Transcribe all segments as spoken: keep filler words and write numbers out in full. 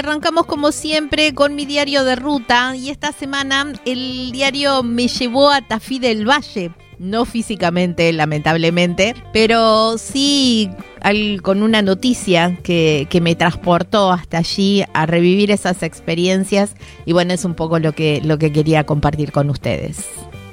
arrancamos como siempre con mi diario de ruta y esta semana el diario me llevó a Tafí del Valle. No físicamente, lamentablemente, pero sí al, con una noticia que, que me transportó hasta allí a revivir esas experiencias. Y bueno, es un poco lo que, lo que quería compartir con ustedes.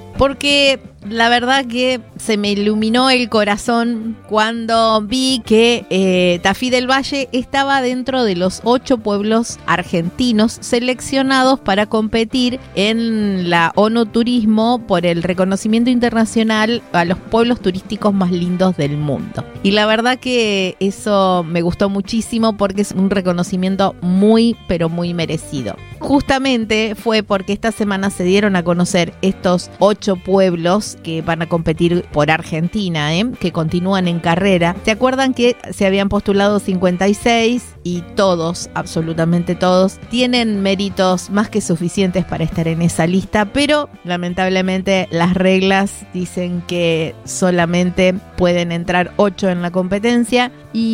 Porque la verdad que se me iluminó el corazón cuando vi que eh, Tafí del Valle estaba dentro de los ocho pueblos argentinos seleccionados para competir en la ONU Turismo por el reconocimiento internacional a los pueblos turísticos más lindos del mundo. Y la verdad que eso me gustó muchísimo porque es un reconocimiento muy, pero muy merecido. Justamente fue porque esta semana se dieron a conocer estos ocho pueblos que van a competir por Argentina, ¿eh? que continúan en carrera. ¿Se acuerdan que se habían postulado cincuenta y seis y todos, absolutamente todos, tienen méritos más que suficientes para estar en esa lista? Pero lamentablemente las reglas dicen que solamente pueden entrar ocho en la competencia.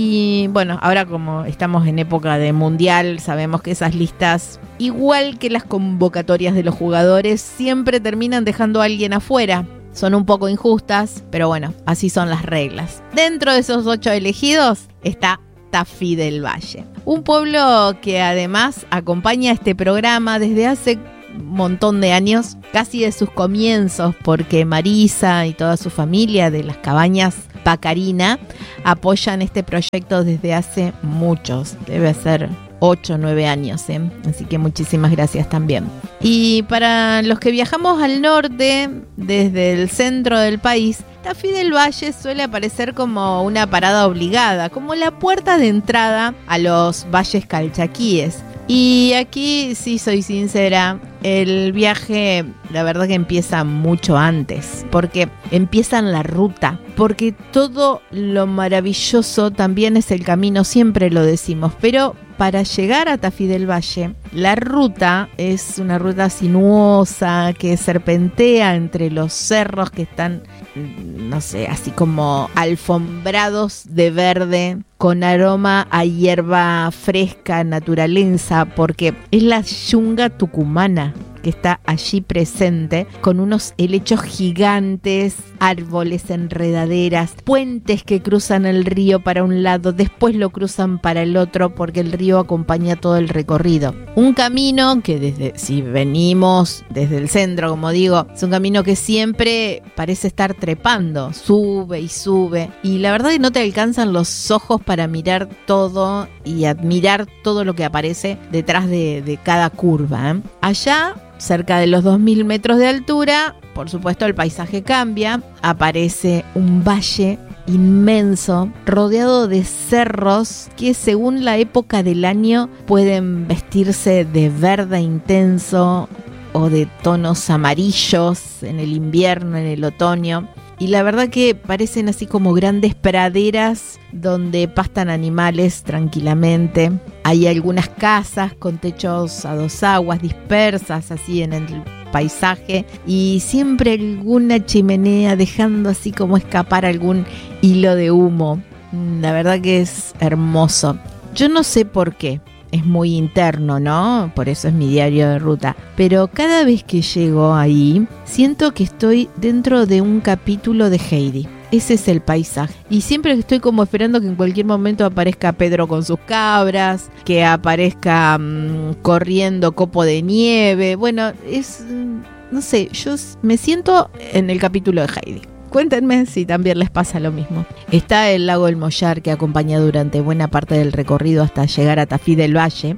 Y bueno, ahora como estamos en época de mundial, sabemos que esas listas, igual que las convocatorias de los jugadores, siempre terminan dejando a alguien afuera. Son un poco injustas, pero bueno, así son las reglas. Dentro de esos ocho elegidos está Tafí del Valle, un pueblo que además acompaña este programa desde hace un montón de años, casi de sus comienzos, porque Marisa y toda su familia de las cabañas Pacarina apoyan este proyecto desde hace muchos, debe ser ocho o nueve años, ¿eh? Así que muchísimas gracias también. Y para los que viajamos al norte, desde el centro del país, Tafí del Valle suele aparecer como una parada obligada, como la puerta de entrada a los valles calchaquíes. Y aquí, sí soy sincera, el viaje la verdad que empieza mucho antes, porque empieza en la ruta, porque todo lo maravilloso también es el camino, siempre lo decimos, pero para llegar a Tafí del Valle, la ruta es una ruta sinuosa que serpentea entre los cerros que están, no sé, así como alfombrados de verde, con aroma a hierba fresca, naturaleza, porque es la yunga tucumana que está allí presente, con unos helechos gigantes, árboles, enredaderas, puentes que cruzan el río para un lado, después lo cruzan para el otro, porque el río acompaña todo el recorrido. Un camino que desde, si venimos desde el centro, como digo, es un camino que siempre parece estar trepando, sube y sube, y la verdad es que no te alcanzan los ojos para mirar todo y admirar todo lo que aparece detrás de, de cada curva, ¿eh? Allá, cerca de los dos mil metros de altura, por supuesto el paisaje cambia, aparece un valle inmenso, rodeado de cerros que según la época del año pueden vestirse de verde intenso o de tonos amarillos en el invierno, en el otoño. Y la verdad que parecen así como grandes praderas donde pastan animales tranquilamente. Hay algunas casas con techos a dos aguas dispersas así en el paisaje y siempre alguna chimenea dejando así como escapar algún hilo de humo. La verdad que es hermoso. Yo no sé por qué. Es muy interno, ¿no? Por eso es mi diario de ruta. Pero cada vez que llego ahí, siento que estoy dentro de un capítulo de Heidi. Ese es el paisaje. Y siempre estoy como esperando que en cualquier momento aparezca Pedro con sus cabras, que aparezca mmm, corriendo copo de nieve. Bueno, es... no sé, yo me siento en el capítulo de Heidi. Cuéntenme si también les pasa lo mismo. Está el lago El Mollar que acompaña durante buena parte del recorrido hasta llegar a Tafí del Valle.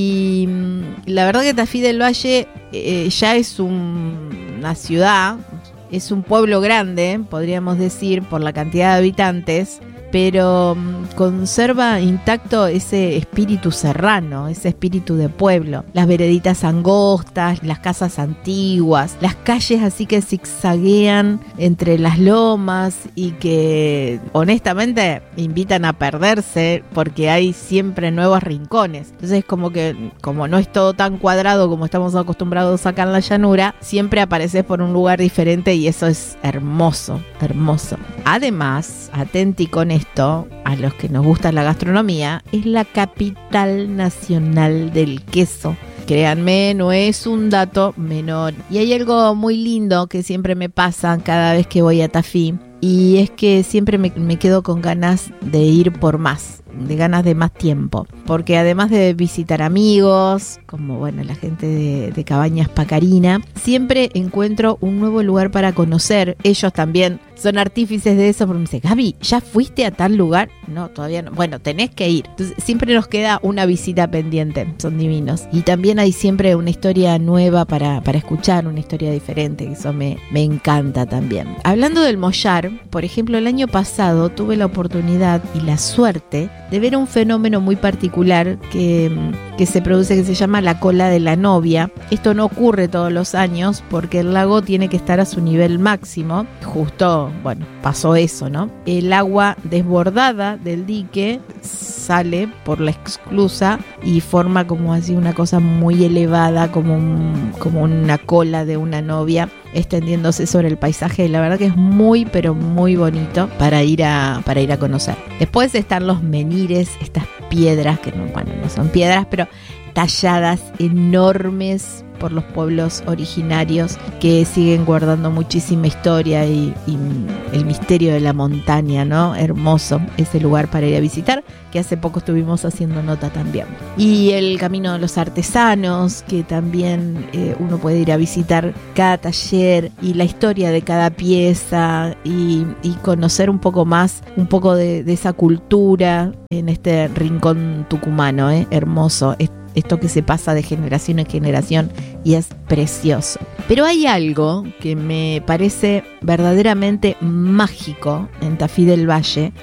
Y la verdad que Tafí del Valle eh, ya es un, una ciudad, es un pueblo grande, podríamos decir, por la cantidad de habitantes, pero conserva intacto ese espíritu serrano, ese espíritu de pueblo. Las vereditas angostas, las casas antiguas, las calles así que zigzaguean entre las lomas y que honestamente invitan a perderse porque hay siempre nuevos rincones. Entonces como que como no es todo tan cuadrado como estamos acostumbrados acá en la llanura, siempre apareces por un lugar diferente y eso es hermoso, hermoso. Además, atenti con esto, esto, a los que nos gusta la gastronomía, es la capital nacional del queso. Créanme, no es un dato menor. Y hay algo muy lindo que siempre me pasa cada vez que voy a Tafí, y es que siempre me, me quedo con ganas de ir por más, de ganas de más tiempo. Porque además de visitar amigos, como bueno la gente de, de Cabañas Pacarina, siempre encuentro un nuevo lugar para conocer. Ellos también son artífices de eso, porque me dicen, Gaby, ¿ya fuiste a tal lugar? No, todavía no. Bueno, tenés que ir. Entonces siempre nos queda una visita pendiente, son divinos. Y también hay siempre una historia nueva para, para escuchar, una historia diferente, que eso me, me encanta también. Hablando del mollar, por ejemplo, el año pasado tuve la oportunidad y la suerte de ver un fenómeno muy particular que, que se produce, que se llama la cola de la novia. Esto no ocurre todos los años porque el lago tiene que estar a su nivel máximo. Justo, bueno, pasó eso, ¿no? El agua desbordada del dique sale por la esclusa y forma como así una cosa muy elevada, como, un, como una cola de una novia extendiéndose sobre el paisaje. La verdad que es muy, pero muy bonito para ir a, para ir a conocer. Después están los menires, estas piedras, que no, bueno, no son piedras, pero talladas enormes por los pueblos originarios que siguen guardando muchísima historia y, y el misterio de la montaña, ¿no? Hermoso ese lugar para ir a visitar, que hace poco estuvimos haciendo nota también. Y el Camino de los Artesanos, que también eh, uno puede ir a visitar cada taller y la historia de cada pieza y, y conocer un poco más, un poco de, de esa cultura en este rincón tucumano, ¿eh? Hermoso. Es, esto que se pasa de generación en generación y es precioso. Pero hay algo que me parece verdaderamente mágico en Tafí del Valle,